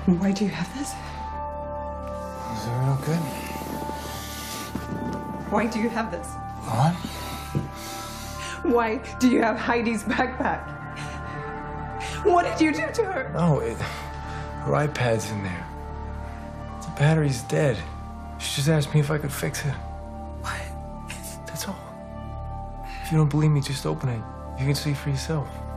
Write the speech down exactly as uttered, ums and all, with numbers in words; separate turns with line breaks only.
Why do you have this?
Is it real good?
Why do you have this?
What?
Why do you have Heidi's backpack? What did you do to her?
No, it, her iPad's in there. The battery's dead. She just asked me if I could fix it.
What?
That's all. If you don't believe me, just open it. You can see for yourself.